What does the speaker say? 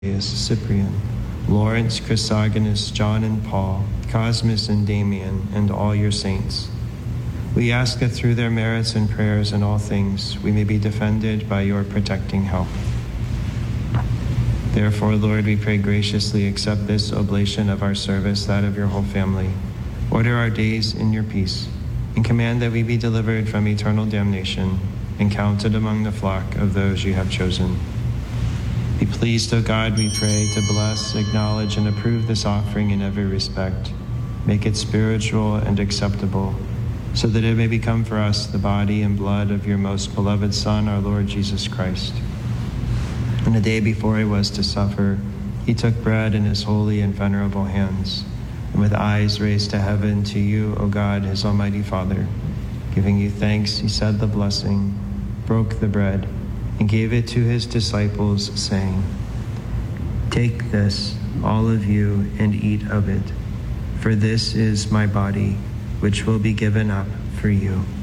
Cyprian, Lawrence, Chrysogonus, John and Paul, Cosmas and Damian, and all your saints. We ask that through their merits and prayers in all things, we may be defended by your protecting help. Therefore, Lord, we pray graciously accept this oblation of our service, that of your whole family. Order our days in your peace, and command that we be delivered from eternal damnation and counted among the flock of those you have chosen. Be pleased, O God, we pray, to bless, acknowledge, and approve this offering in every respect. Make it spiritual and acceptable, so that it may become for us the body and blood of your most beloved Son, our Lord Jesus Christ. And the day before he was to suffer, he took bread in his holy and venerable hands, and with eyes raised to heaven to you, O God, his almighty Father, giving you thanks, he said the blessing, broke the bread, and gave it to his disciples, saying, "Take this, all of you, and eat of it, for this is my body, which will be given up for you."